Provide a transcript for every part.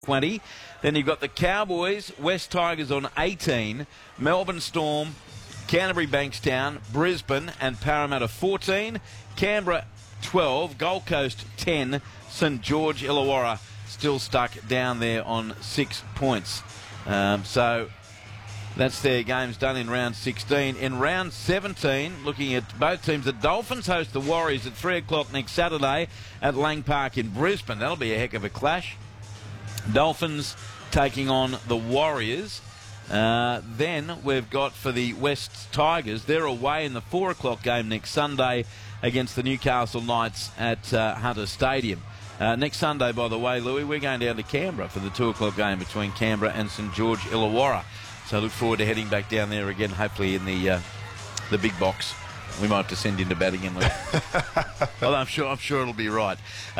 20. Then you've got the Cowboys, West Tigers on 18, Melbourne Storm, Canterbury Bankstown, Brisbane and Parramatta 14, Canberra 12, Gold Coast 10, St George Illawarra still stuck down there on 6 points. So that's their games done in round 16. In round 17, looking at both teams, the Dolphins host the Warriors at 3 o'clock next Saturday at Lang Park in Brisbane. That'll be a heck of a clash. Dolphins taking on the Warriors. Then we've got for the West Tigers, they're away in the 4 o'clock game next Sunday against the Newcastle Knights at Hunter Stadium. Next Sunday, by the way, Louis, we're going down to Canberra for the 2 o'clock game between Canberra and St George Illawarra. So I look forward to heading back down there again, hopefully in the big box. We might have to send into bat again, Louis. Well, I'm sure it'll be right.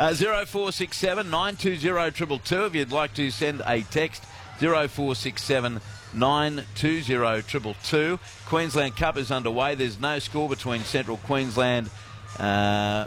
0467 920 222 if you'd like to send a text. 0467 920 222. Queensland Cup is underway. There's no score between Central Queensland and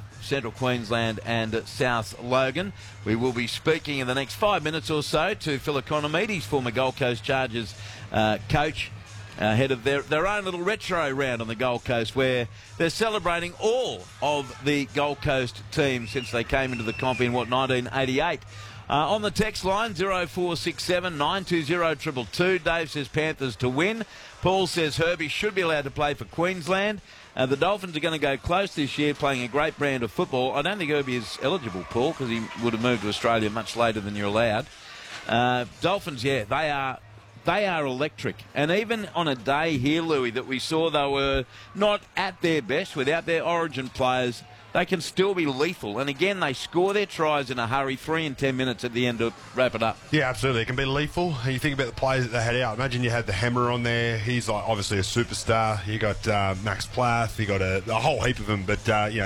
South Logan. We will be speaking in the next 5 minutes or so to Phil Economides, former Gold Coast Chargers coach, ahead of their own little retro round on the Gold Coast, where they're celebrating all of the Gold Coast teams since they came into the comp in 1988. On the text line 0467 920 222. Dave says Panthers to win. Paul says Herbie should be allowed to play for Queensland. The Dolphins are going to go close this year, playing a great brand of football. I don't think Herbie is eligible, Paul, because he would have moved to Australia much later than you're allowed. Dolphins, yeah, they are electric. And even on a day here, Louis, that we saw they were not at their best without their origin players, they can still be lethal. And again, they score their tries in a hurry, 3 and 10 minutes at the end to wrap it up. Yeah, absolutely. It can be lethal. You think about the players that they had out. Imagine you had the Hammer on there. He's like obviously a superstar. You got Max Plath. You got a whole heap of them. But,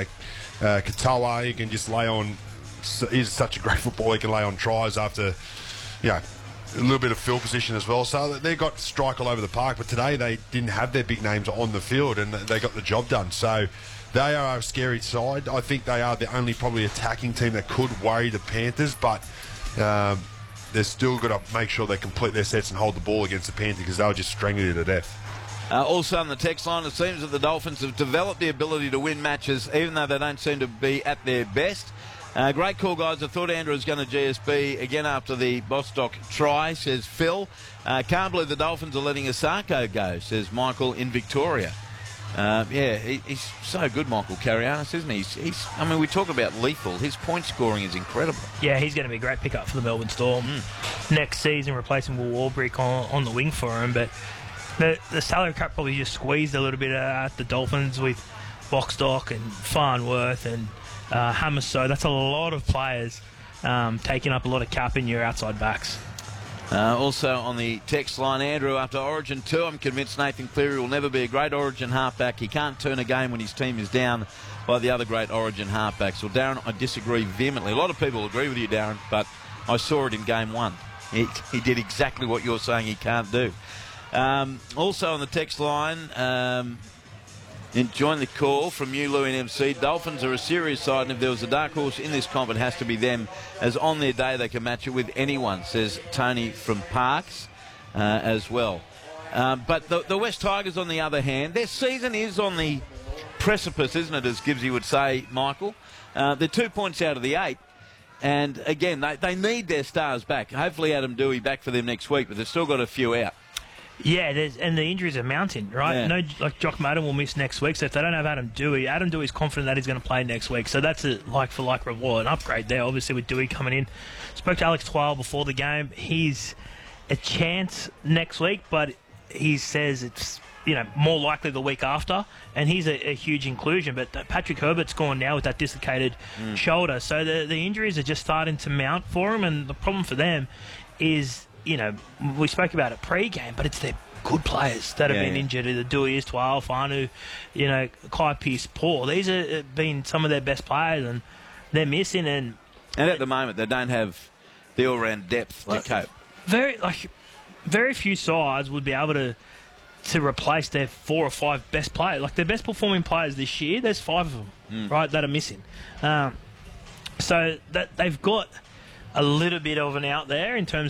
Katoa, you can just lay on. He's such a great footballer. He can lay on tries after, a little bit of field position as well. So they got strike all over the park. But today they didn't have their big names on the field and they got the job done. So they are a scary side. I think they are the only probably attacking team that could worry the Panthers, but they've still got to make sure they complete their sets and hold the ball against the Panthers because they'll just strangle you to death. Also on the text line, it seems that the Dolphins have developed the ability to win matches even though they don't seem to be at their best. Great call, guys. I thought Andrew was going to GSB again after the Bostock try, says Phil. Can't believe the Dolphins are letting Asako go, says Michael in Victoria. He's so good, Michael Carianis, isn't he? We talk about lethal. His point scoring is incredible. Yeah, he's going to be a great pickup for the Melbourne Storm next season, replacing Will Warbrick on the wing for him. But the salary cap probably just squeezed a little bit at the Dolphins with Bostock and Farnworth and Hammer. So that's a lot of players taking up a lot of cap in your outside backs. Also on the text line, Andrew, after Origin 2, I'm convinced Nathan Cleary will never be a great Origin halfback. He can't turn a game when his team is down by the other great Origin halfbacks. Well, Darren, I disagree vehemently. A lot of people agree with you, Darren, but I saw it in Game 1. He did exactly what you're saying he can't do. Also on the text line, enjoying the call from you, Louis and MC. Dolphins are a serious side, and if there was a dark horse in this comp, it has to be them, as on their day they can match it with anyone, says Tony from Parks as well. But the West Tigers, on the other hand, their season is on the precipice, isn't it, as Gibbsy would say, Michael? They're 2 points out of the 8. And again, they need their stars back. Hopefully Adam Dewey back for them next week, but they've still got a few out. Yeah, and the injuries are mounting, right? Yeah. No, like Jock Madden will miss next week, so if they don't have Adam Dewey's confident that he's going to play next week, so that's a like-for-like reward, an upgrade there, obviously, with Dewey coming in. Spoke to Alex Twile before the game. He's a chance next week, but he says it's more likely the week after, and he's a huge inclusion. But Patrick Herbert's gone now with that dislocated shoulder, so the injuries are just starting to mount for him, and the problem for them is, we spoke about it pre-game, but it's their good players that have been injured. Either Dewey, Twile, Fanu, Kai Pearce, Paul. These have been some of their best players, and they're missing. And at the moment, they don't have the all-round depth to cope. Very few sides would be able to replace their 4 or 5 best players. Like their best performing players this year, there's 5 of them, right, that are missing. So that they've got a little bit of an out there in terms